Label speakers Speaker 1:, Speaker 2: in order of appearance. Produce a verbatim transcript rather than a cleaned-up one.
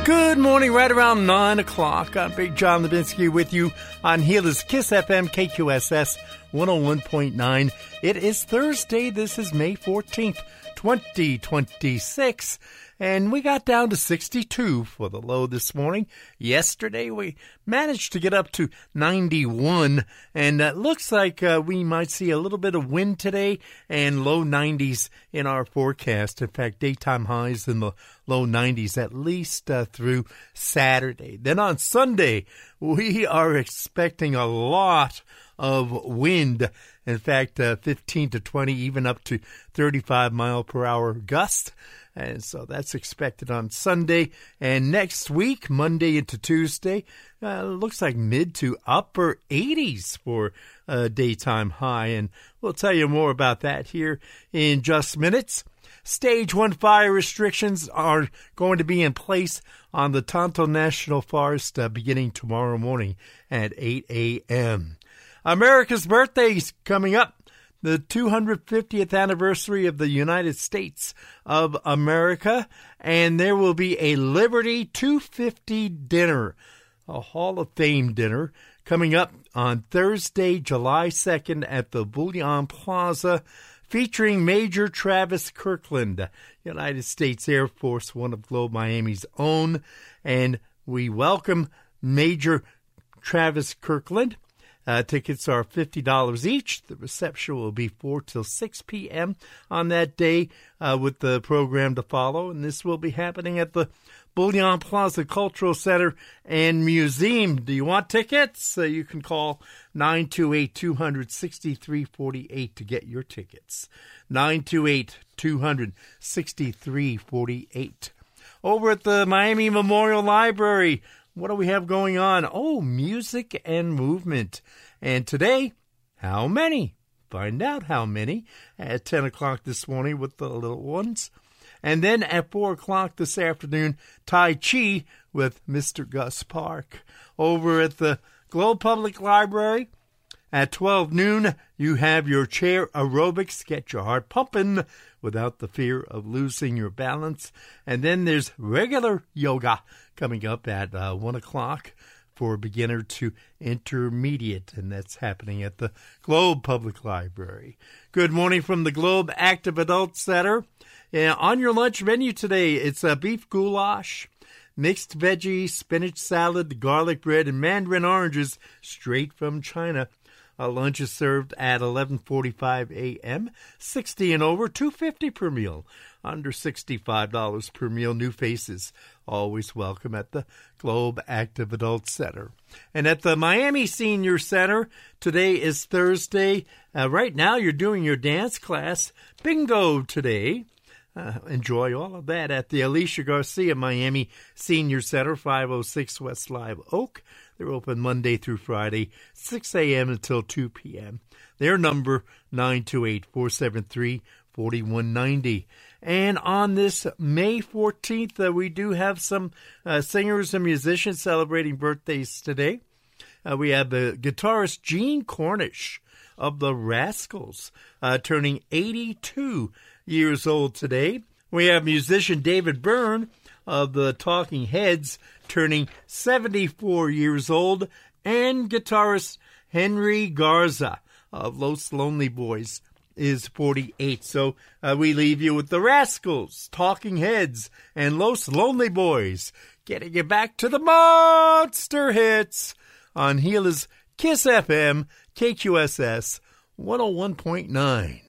Speaker 1: Good morning, right around nine o'clock. I'm Big John Levinsky with you on Healer's Kiss F M, K Q S S one oh one point nine. It is Thursday. This is May fourteenth, twenty twenty-six. And we got down to sixty-two for the low this morning. Yesterday, we managed to get up to ninety-one. And it looks like uh, we might see a little bit of wind today and low nineties in our forecast. In fact, daytime highs in the low nineties at least uh, through Saturday. Then on Sunday, we are expecting a lot of wind. In fact, uh, fifteen to twenty, even up to thirty-five mile per hour gusts. And so that's expected on Sunday. And next week, Monday into Tuesday, uh, looks like mid to upper eighties for a daytime high. And we'll tell you more about that here in just minutes. Stage one fire restrictions are going to be in place on the Tonto National Forest uh, beginning tomorrow morning at eight a.m. America's birthday is coming up. The two hundred fiftieth anniversary of the United States of America, and there will be a Liberty two fifty dinner, a Hall of Fame dinner, coming up on Thursday, July second at the Bullion Plaza, featuring Major Travis Kirkland, United States Air Force, one of Globe Miami's own, and we welcome Major Travis Kirkland. Uh, tickets are fifty dollars each. The reception will be four till six p.m. on that day uh, with the program to follow. And this will be happening at the Bullion Plaza Cultural Center and Museum. Do you want tickets? Uh, you can call nine two eight, two hundred, sixty-three forty-eight to get your tickets. nine two eight, two hundred, sixty-three forty-eight. Over at the Miami Memorial Library, what do we have going on? Oh, music and movement. And today, how many? Find out how many at ten o'clock this morning with the little ones. And then at four o'clock this afternoon, Tai Chi with Mister Gus Park. Over at the Globe Public Library at twelve noon, you have your chair aerobics. Get your heart pumping without the fear of losing your balance. And then there's regular yoga coming up at uh, one o'clock for beginner to intermediate, and that's happening at the Globe Public Library. Good morning from the Globe Active Adult Center. Uh, on your lunch menu today, it's a beef goulash, mixed veggie, spinach salad, garlic bread, and mandarin oranges straight from China. Uh, lunch is served at eleven forty-five a.m. sixty and over, two dollars and fifty cents per meal. Under sixty-five dollars per meal. New faces always welcome at the Globe Active Adult Center. And at the Miami Senior Center, today is Thursday. Uh, right now you're doing your dance class. Bingo today. Uh, enjoy all of that at the Alicia Garcia Miami Senior Center, five oh six West Live Oak. They're open Monday through Friday, six a.m. until two p.m. Their number, nine two eight, four seven three, four one nine zero. And on this May fourteenth, uh, we do have some uh, singers and musicians celebrating birthdays today. Uh, we have the guitarist Gene Cornish of the Rascals, uh, turning eighty-two years old today. We have musician David Byrne of the Talking Heads, turning seventy-four years old, and guitarist Henry Garza of Los Lonely Boys is forty-eight. So uh, we leave you with the Rascals, Talking Heads, and Los Lonely Boys, getting you back to the monster hits on Healer's Kiss F M, K Q S S one oh one point nine.